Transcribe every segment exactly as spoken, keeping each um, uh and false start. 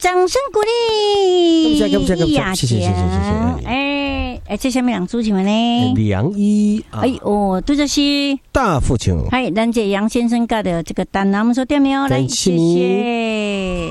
掌声鼓励。 感谢感谢感谢，谢谢谢谢谢谢。哎哎，这下面两组请问呢？ 梁一， 哎哦，对着是大父亲。 嗨，咱这杨先生教的这个单，我们说点名来，谢谢。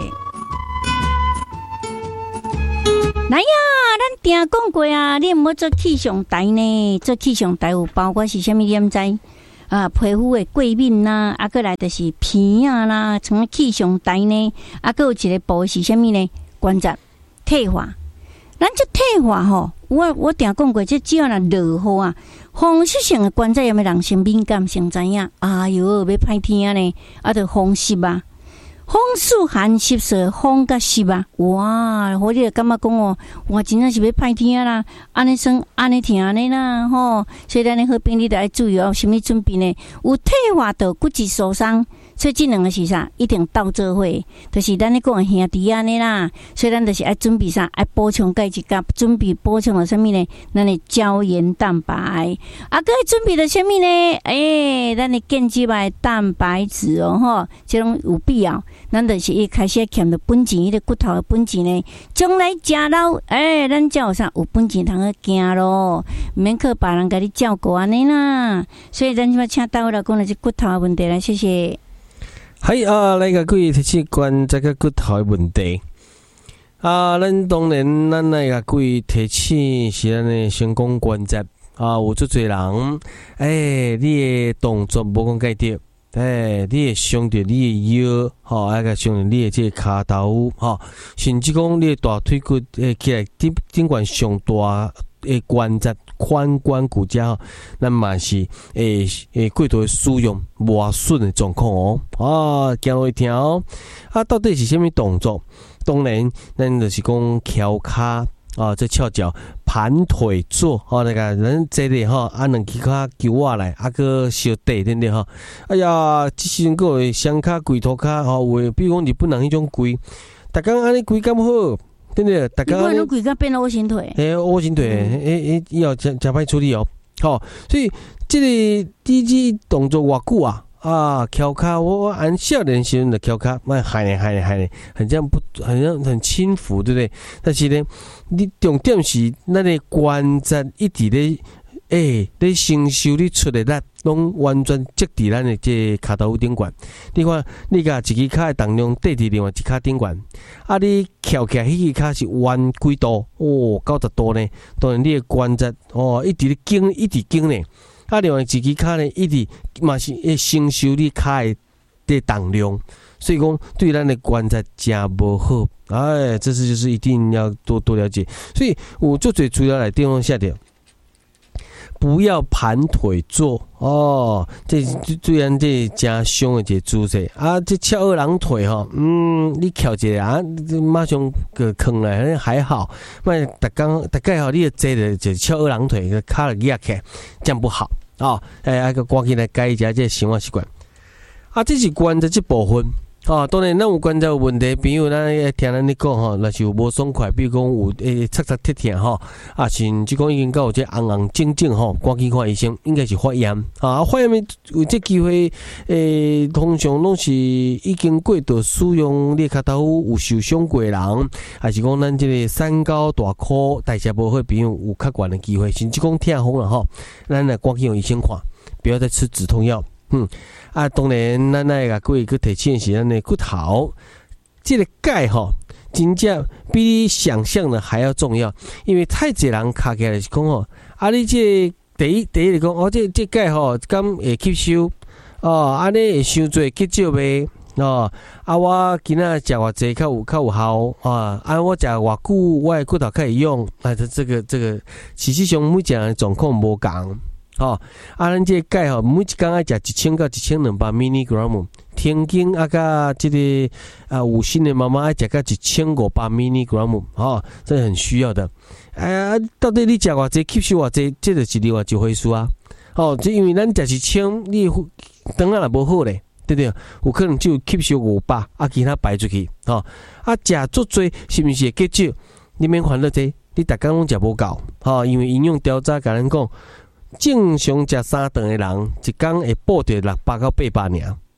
来呀，咱定讲过啊，你唔好做气象台呢，做气象台有包括是虾米点在？啊，皮肤的过敏啦，啊，过来就是鼻啊啦，像气象台呢，啊，还有一个部是虾米呢？关节退化。咱这退化吼，我我定讲过，这只要若落雨啊，风湿性的关节炎的人先敏感，先知影。哎哟，要歹天呢，啊，就风湿啊。风湿寒湿湿，风甲湿啊！哇，我就感觉讲哦，我真正是要歹天啦，安尼算安尼听安尼啦吼。所以咱的好朋友你得要注意哦，什么准备呢？有退化到骨质疏松，所以这两个是啥？一定倒做伙，就是咱咧讲的兄弟安尼啦。所以咱就是要准备啥？要补充钙质甲，准备补充了什么呢？咱的胶原蛋白，啊，搁准备了什么呢？诶、欸，咱的健肌的蛋白质哦吼，这种有必要。咱就是一开始欠着本钱，迄个骨头的本钱呢，将来食老，诶、欸，咱才有啥有本钱通去行咯，免靠别人甲你照顾安尼啦。所以咱即摆请大伙来讲的是骨头的问题啦，谢谢。 系啊，来个各位提起关这个骨头的问题啊，咱当然咱来个各位提起是咱的成功关节啊，有足侪人，诶、欸，你的动作无讲改掉。诶，你会伤着你的腰，吼，啊个伤着你的这个骹头，吼，甚至讲你的大腿骨诶起来顶顶管上大诶关节髋关骨架，吼，咱嘛是诶诶过度使用磨损的状况哦，啊，行落去听哦，啊，到底是虾米动作？当然，咱就是讲翘骹。啊，这翘脚、盘腿坐，吼、哦，那个人坐咧吼，啊，两只脚揪下来，啊个小底对不对吼？哎呀，即时阵个双脚、跪头脚，吼，有比如讲日本人迄种跪，逐工安尼跪咁好，对不对？逐工安尼跪到变 O 型腿， 诶 ，O 型腿，诶诶，以后真真歹处理哦，吼、哦，所以这个第一动作偌久啊？啊，翘脚，我按少年时阵的翘脚，卖害呢害呢害呢，很像不，很像很轻浮，对不对？但是呢，你重点是咱的关节一直咧，诶、欸，咧承受你出的力，拢完全接伫咱的这骹头顶管。你看，你甲一只脚的重量缀伫另外一脚顶管，啊，你翘起来迄只脚是弯几度？哦，九十度呢。当然，你的关节哦，一直咧紧，一直紧呢。啊，另外一只脚呢，一直嘛是会承受你脚的的重量，所以讲对咱的关节真无好。哎，这次就是一定要多多了解。所以我做最主要来电话下点，不要盘腿坐哦。这虽然这真伤的一个姿势啊，这翘二郎腿吼，嗯，你翘一下啊，马上个坑来还好。卖逐工大概吼，你坐着就翘二郎腿，个脚就压起来，这样不好啊。哎，啊个赶紧来改一下这生活习惯。啊，这是关节这部分。哦，当然，咱有关节有问题，朋友咱听咱咧讲吼，若是有无爽快，比如讲有诶擦擦贴贴吼，啊，甚至讲已经到有这红红肿肿吼，赶紧看医生，应该是发炎啊。发炎的有这机会，诶，通常拢是已经过度使用你骹头有受伤过的人，还是讲咱这个三高大块代谢无好，朋友有较悬的机会，甚至讲痛风了吼，咱来赶紧用医生看，不要再吃止痛药。嗯，啊，当然，咱那个各位去提醒是咱的骨头，这个钙吼，真正比你想象的还要重要。因为太侪人卡起来是讲吼，啊，你这第一第一来讲，哦，这这钙吼，敢会吸收哦，安尼会伤侪结石呗哦。啊，我今仔食偌济较有较有效啊，啊，我食偌久，我的骨头较会用。啊，这这个这个，事实上每一个人的状况无共。哦，啊，咱这个钙吼，每一工爱食一千到一千两百 milligram， 天经啊，甲这个啊有心的妈妈爱食到一千五百 milligram， 哦，这很需要的。哎呀，到底你食偌济，吸收偌济，这就是另外一回事啊。哦，这因为咱食一千，你当然也无好咧，对不对？有可能只有吸收五百，啊，其他排出去。哦，啊，食足多是毋是会结石？你免烦恼这，你逐工拢食无够。哦，因为营养调查甲咱讲。正常食三顿的人，一工会补着六百到八百尔。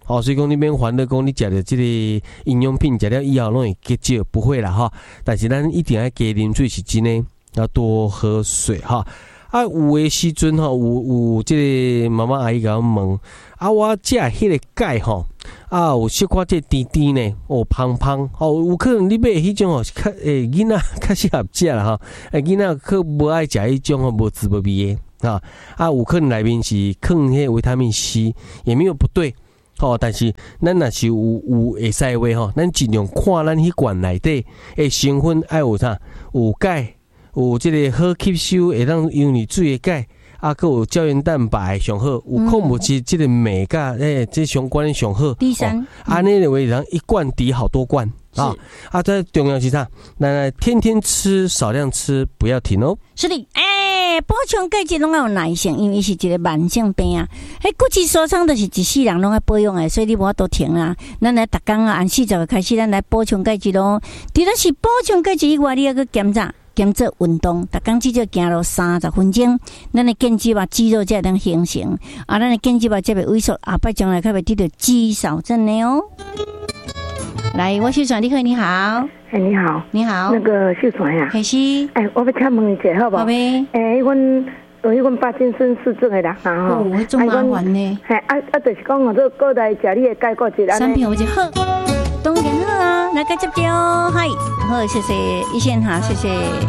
哦，所以讲你免烦恼讲你食着即个营养品食了以后拢会结石，不会啦哈。但是咱一定要加啉水是真诶，要多喝水哈。啊，有诶时阵吼，有有即个妈妈阿姨甲我问，啊，我食迄个钙吼，啊，有小可这甜甜呢，哦，芳芳，哦，有可能你买迄种吼是较诶囡仔较适合食啦哈，诶囡仔可无爱食迄种吼无滋无味诶。啊啊，有可能内面是放迄维他命 C， 也没有不对，吼。但是咱若是有有会使话吼，咱尽量看咱迄罐内底诶成分爱有啥，有钙，有即个好吸收，会当用你水诶钙，啊，佮有胶原蛋白上好，有矿物质即个镁钙诶，这相关上好。 第三， 安尼的话，让一罐抵好多罐。啊啊！最重要是啥？奶奶天天吃，少量吃，不要停哦。 是的，哎、欸，补充钙质拢要有耐性，因为是一个慢性病啊。迄骨质疏松就是一世人拢要保养的，所以你无法度停啊。咱来逐工啊，按四十个开始，咱来补充钙质咯。除了是补充钙质以外，你要去检查。兼做运动，逐工至少行路三十分钟，咱的腱肌肉肌肉才会当形成，啊，咱的腱肌肉才袂萎缩，后摆将来较袂得到肌少症的哦。来，我秀传你好，你好， 哎，你好， 你好， 那个秀传呀， 开始， 哎，我要请问一下，好不好？ 好呗， 哎，阮有迄阮帕金森氏症的人啊，吼， 哦，迄种麻烦呢， 嘿，啊啊，就是讲我这过来食你的钙骨质， 产品有一好，当然好啊，来个接着哦，嗨，好，谢谢一线哈，谢谢。